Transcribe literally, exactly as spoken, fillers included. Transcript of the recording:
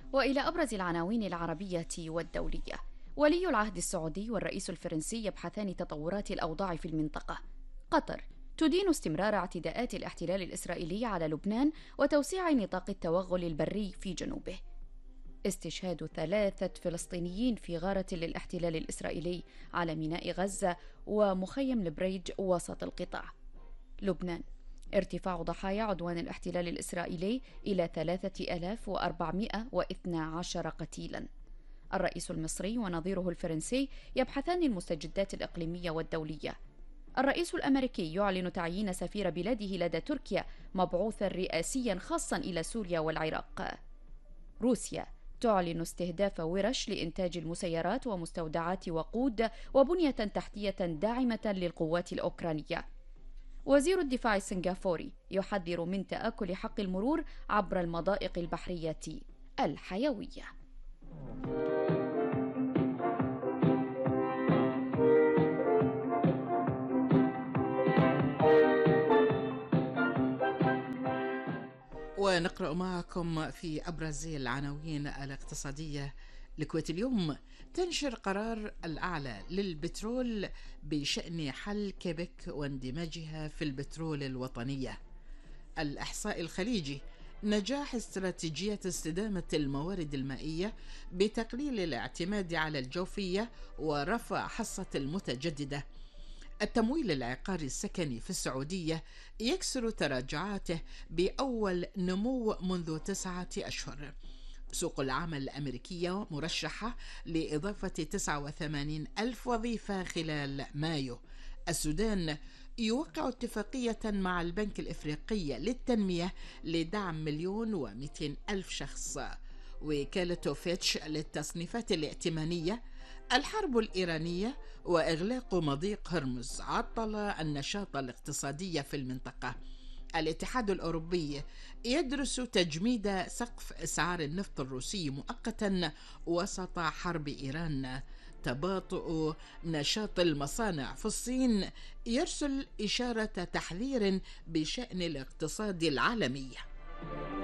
وإلى أبرز العناوين العربية والدولية. ولي العهد السعودي والرئيس الفرنسي يبحثان تطورات الأوضاع في المنطقة. قطر تدين استمرار اعتداءات الاحتلال الإسرائيلي على لبنان وتوسيع نطاق التوغل البري في جنوبه. استشهاد ثلاثة فلسطينيين في غارة للاحتلال الإسرائيلي على ميناء غزة ومخيم البريج وسط القطاع. لبنان ارتفاع ضحايا عدوان الاحتلال الإسرائيلي إلى ثلاثة آلاف وأربعمائة واثني عشر قتيلا. الرئيس المصري ونظيره الفرنسي يبحثان المستجدات الإقليمية والدولية. الرئيس الأمريكي يعلن تعيين سفير بلاده لدى تركيا مبعوثا رئاسيا خاصا إلى سوريا والعراق. روسيا تعلن استهداف ورش لإنتاج المسيرات ومستودعات وقود وبنية تحتية داعمة للقوات الأوكرانية. وزير الدفاع السنغافوري يحذر من تآكل حق المرور عبر المضائق البحرية الحيوية. ونقرأ معكم في أبرز العناوين الاقتصادية. الكويت اليوم تنشر قرار الأعلى للبترول بشأن حل كيبك واندماجها في البترول الوطنية. الإحصاء الخليجي نجاح استراتيجية استدامة الموارد المائية بتقليل الاعتماد على الجوفية ورفع حصة المتجددة. التمويل العقاري السكني في السعودية يكسر تراجعاته بأول نمو منذ تسعة أشهر. سوق العمل الأمريكية مرشحة لإضافة تسعة وثمانين ألف وظيفة خلال مايو. السودان يوقع اتفاقية مع البنك الإفريقي للتنمية لدعم مليون ومئتين ألف شخص. وكالة فيتش للتصنيفات الائتمانية: الحرب الإيرانية وإغلاق مضيق هرمز عطل النشاط الاقتصادي في المنطقة. الاتحاد الأوروبي يدرس تجميد سقف أسعار النفط الروسي مؤقتا وسط حرب إيران. تباطؤ نشاط المصانع في الصين يرسل إشارة تحذير بشأن الاقتصاد العالمي.